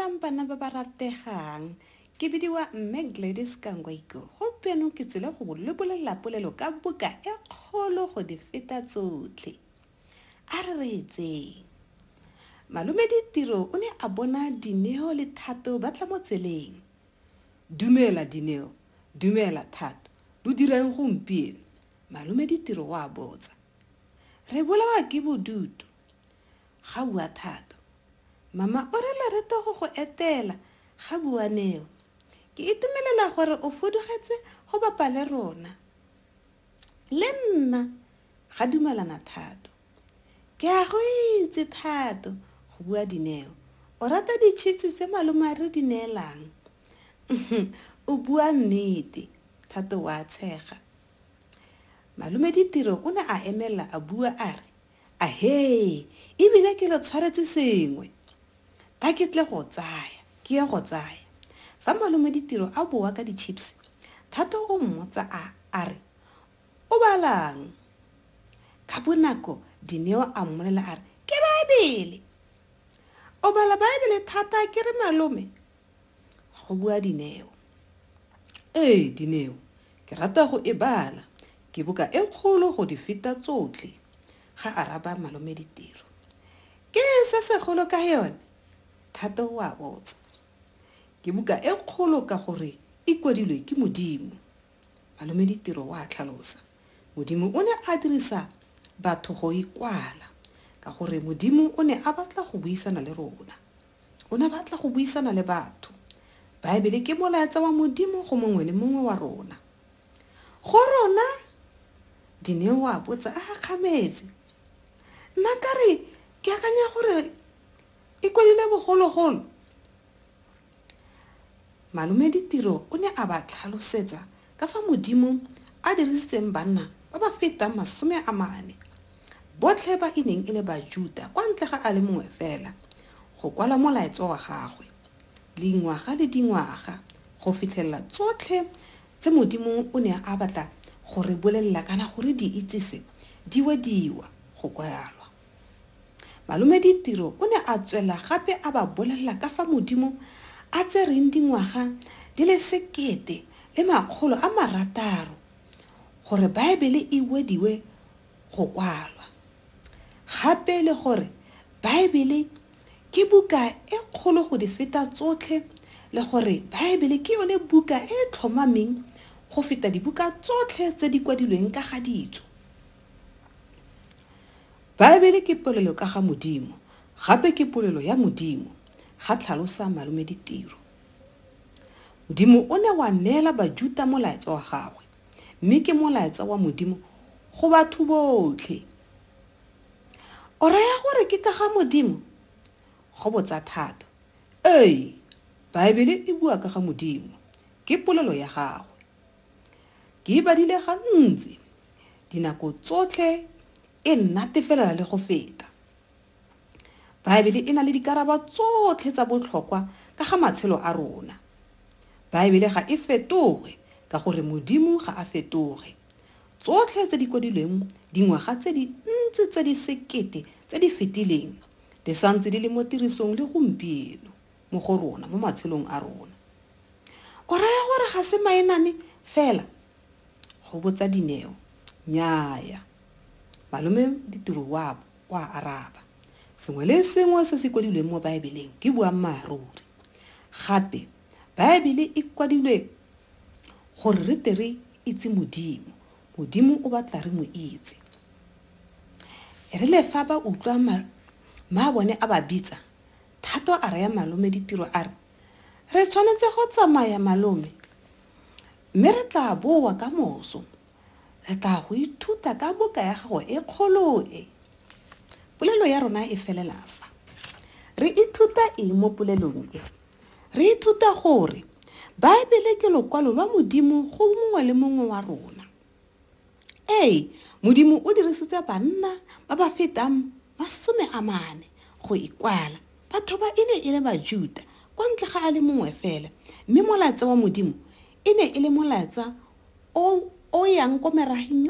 Dumelang bana ba ba rategang, ke bidiwa mme Gladys Kangwaiko. Gompieno ke tsile go le bolela polelo ka buka e kgolo go di feta tsotlhe. A re reetseng. Malome Ditiro o ne a bona Dineo le Thato ba tla mo tseleng. Dumela Dineo, dumela Thato, lo dirang gompieno? Malome Ditiro wa botsa. Re bolawa ke bodutu. Ga bua Thato. Mama o re lereta go etela, ga bua Neo. Ke itumelela gore o fudugetse go bapa le rona. Le nna, ga dumelana Thato. Ke a go itse Thato, go bua Dineo. O rata di-chips tse malome a re di neelang. O bua nnete, Thato wa tshega. Malome Ditiro o ne a emela a bua a re, ahee, ebile ke le tshwaretse sengwe. Ta ke tle go tsaya, ke ye go tsaya. Fa Malome Ditiro a boa ka di-chips, Thato o mmotsa a re, o balang? Ka bonako, Dineo a mmolela a re, ke Baebele. O bala Baebele thata ke re malome? Go bua Dineo. Ee, Dineo, ke rata go e bala. Ke buka e kgolo go di feta tsotlhe. Ga araba Malome Ditiro. Ke se segolo ka yone? Thato wa botsa. Ke buka e kgolo ka gore e kwadilwe ke Modimo. Malome Ditiro wa tlhalosa. Modimo o ne a dirisa batho go ikwala ka gore Modimo o ne a batla go buisana le rona. O ne batla go buisana le batho. Baebele ke molaetsa wa Modimo go mongwe le mongwe wa rona. Go rona, Dineo wa botsa a kgametse. Nna kare ke akanya gore e kwadile bogologolo. Malome Ditiro o ne a ba tlhalosetsa ka fa Modimo a dirisitseng banna ba ba fetang 40. Botlhe ba ineng e le Bajuda kwa ntle ga a le mongwe fela go kwala molaetso wa gagwe. Dingwaga le dingwaga go fitlhelela tsotlhe tse Modimo o ne a batla gore bolelela kana gore di itsise diwa go kwalwa. Malome Ditiro o ne a tswela gape a ba bolelela ka fa Modimo a tsereng dingwaga di le 1,600 gore Baebele e wediwe go kwalwa. Gape le gore Baebele ke buka e kgolo go di feta tsotlhe le gore Baebele ke yone buka e tlhomameng go feta dibuka tsotlhe tse di kwadilweng ka ga ditso. Baebele ke polelo ka ga Modimo, gape ke polelo ya Modimo, ga tlhalosa Malome Ditiro. Modimo o ne wa neela Bajuda molaetsa wa gagwe, mme ke molaetsa wa Modimo go batho botlhe. O raya gore ke ka ga Modimo? Go botsa Thato. Ee, Baebele e bua ka ga Modimo, ke polelo ya gagwe. Ke e badile gantsi, dinako tsotlhe e nnatefelela le go feta. Baebele e na le dikaraba tsotlhe tsa botlhokwa ka ga matshelo a rona. Baebele ga e fetoge ka gore Modimo ga a fetoge. Tsotlhe tse di kwadilweng dingwaga tse di ntse tse di sekete tse di fetileng di santse di le mo tirisong le gompieno mo go rona mo matshelong a rona. O raya gore ga se maenane fela? Go botsa Dineo. Nyaaya. Malome Ditiro wa araba. Sengwe le sengwe se se kwadilweng mo Baebeleng ke boammaaruri. Gape Baebele e kwadilwe gore re tle re itse Modimo. Modimo o batla re mo itse. Re le fa ba utlwa ma bone a ba bitsa, Thato a raya Malome Ditiro a re, re tshwanetse go tsamaya malome, mme re tla boa ka moso. Re tla go ithuta ka buka ya gago e kgolo e. Polelo ya rona e felela fa. Re ithuta eng mo polelong e? Re ithuta gore Baebele ke lokwalo lwa Modimo go mongwe le mongwe wa rona. Ee, Modimo o dirisitse banna ba ba fetang 40 go ikwala. Batho ba e ne e le Bajuda kwa ntle ga a le mongwe fela, mme molaetsa wa Modimo e ne e le molaetsa o yang ko meraheng